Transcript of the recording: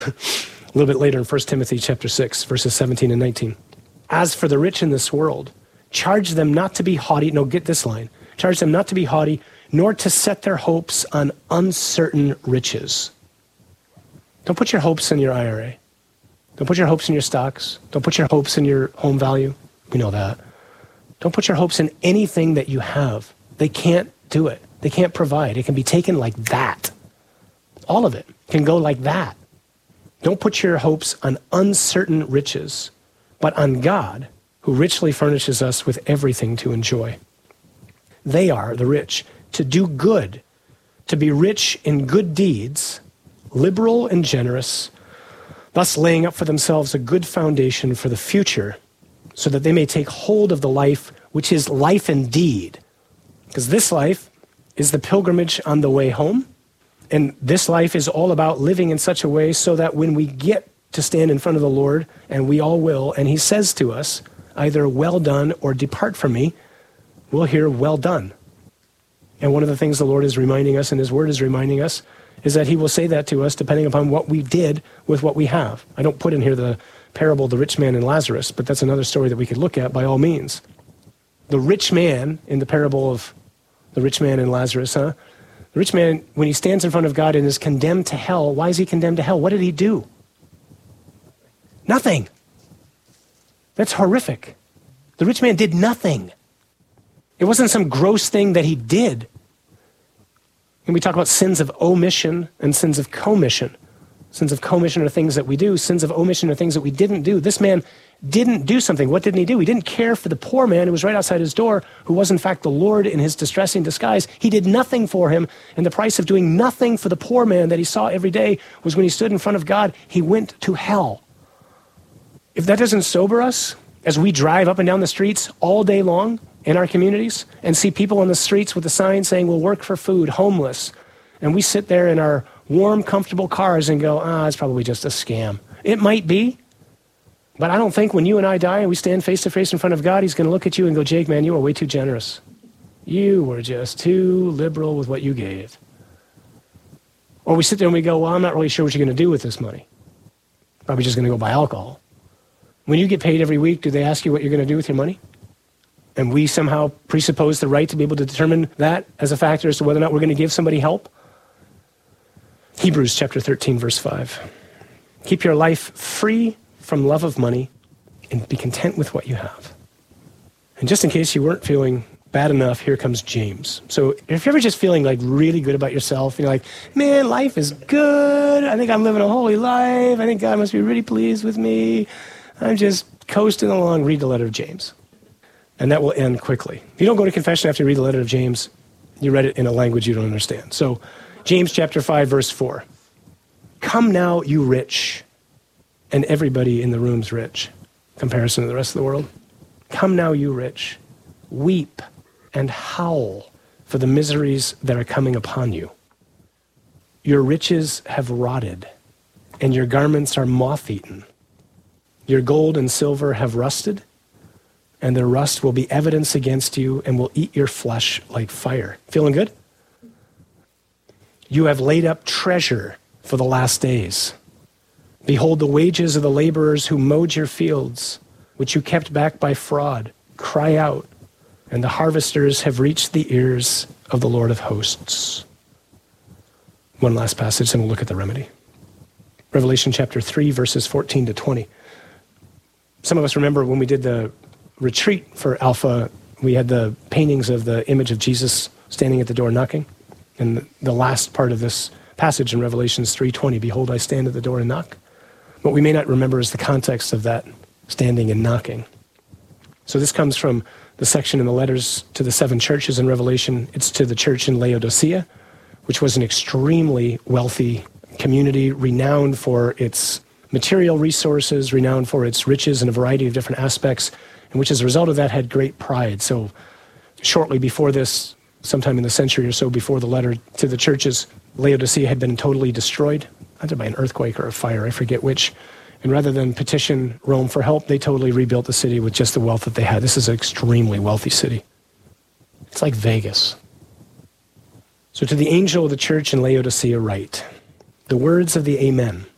A little bit later in 1 Timothy chapter 6, verses 17 and 19. As for the rich in this world, charge them not to be haughty. No, get this line. Charge them not to be haughty, nor to set their hopes on uncertain riches. Don't put your hopes in your IRA. Don't put your hopes in your stocks. Don't put your hopes in your home value. We know that. Don't put your hopes in anything that you have. They can't do it. They can't provide. It can be taken like that. All of it can go like that. Don't put your hopes on uncertain riches, but on God, who richly furnishes us with everything to enjoy. They are, the rich, to do good, to be rich in good deeds, liberal and generous, thus laying up for themselves a good foundation for the future, so that they may take hold of the life which is life indeed. Because this life is the pilgrimage on the way home, and this life is all about living in such a way so that when we get to stand in front of the Lord, and we all will, and he says to us, either well done or depart from me, we'll hear well done. And one of the things the Lord is reminding us, and his word is reminding us, is that he will say that to us depending upon what we did with what we have. I don't put in here the parable of the rich man and Lazarus, but that's another story that we could look at by all means. The rich man in the parable of the rich man and Lazarus, The rich man, when he stands in front of God and is condemned to hell, why is he condemned to hell? What did he do? Nothing. That's horrific. The rich man did nothing. It wasn't some gross thing that he did. And we talk about sins of omission and sins of commission. Sins of commission are things that we do. Sins of omission are things that we didn't do. This man didn't do something. What didn't he do? He didn't care for the poor man who was right outside his door, who was in fact the Lord in his distressing disguise. He did nothing for him, and the price of doing nothing for the poor man that he saw every day was when he stood in front of God, he went to hell. If that doesn't sober us, as we drive up and down the streets all day long in our communities and see people on the streets with a sign saying, we'll work for food, homeless, and we sit there in our warm, comfortable cars and go, it's probably just a scam. It might be, but I don't think when you and I die and we stand face to face in front of God, he's going to look at you and go, Jake, man, you were way too generous. You were just too liberal with what you gave. Or we sit there and we go, well, I'm not really sure what you're going to do with this money. Probably just going to go buy alcohol. When you get paid every week, do they ask you what you're going to do with your money? And we somehow presuppose the right to be able to determine that as a factor as to whether or not we're going to give somebody help? Hebrews chapter 13, verse 5. Keep your life free from love of money and be content with what you have. And just in case you weren't feeling bad enough, here comes James. So if you're ever just feeling like really good about yourself, you're like, man, life is good. I think I'm living a holy life. I think God must be really pleased with me. I'm just coasting along. Read the letter of James. And that will end quickly. If you don't go to confession after you read the letter of James, you read it in a language you don't understand. So James chapter 5, verse 4. Come now, you rich, and everybody in the room's rich, comparison to the rest of the world. Come now, you rich, weep and howl for the miseries that are coming upon you. Your riches have rotted, and your garments are moth-eaten. Your gold and silver have rusted, and their rust will be evidence against you and will eat your flesh like fire. Feeling good? You have laid up treasure for the last days. Behold, the wages of the laborers who mowed your fields, which you kept back by fraud, cry out, and the harvesters have reached the ears of the Lord of hosts. One last passage, and we'll look at the remedy. Revelation chapter 3, verses 14 to 20. Some of us remember when we did the retreat for Alpha, we had the paintings of the image of Jesus standing at the door knocking. And the last part of this passage in Revelations 3:20, behold, I stand at the door and knock. What we may not remember is the context of that standing and knocking. So this comes from the section in the letters to the 7 churches in Revelation. It's to the church in Laodicea, which was an extremely wealthy community, renowned for its material resources, renowned for its riches in a variety of different aspects, and which as a result of that had great pride. So shortly before this, sometime in the century or so before the letter to the churches, Laodicea had been totally destroyed, either by an earthquake or a fire, I forget which. And rather than petition Rome for help, they totally rebuilt the city with just the wealth that they had. This is an extremely wealthy city. It's like Vegas. So to the angel of the church in Laodicea write, the words of the Amen,